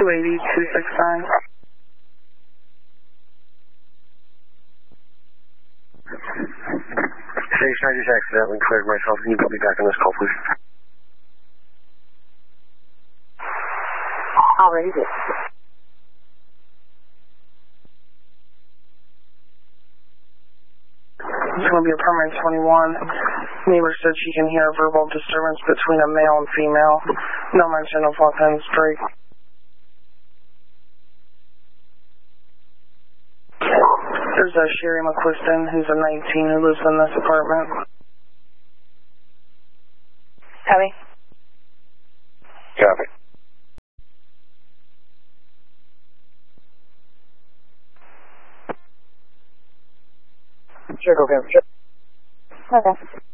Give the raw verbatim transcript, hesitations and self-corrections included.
two eighty, two sixty-nine. Station, I just accidentally cleared myself. Can you put me back on this call, please? Already did. It's going to be apartment twenty-one. Neighbor said she can hear a verbal disturbance between a male and female. No mention of weapons. Break. There's a Sherry McQuiston, who's a nineteen, who lives in this apartment. Copy. Copy. Sure, go, Kevin. Sure. Okay.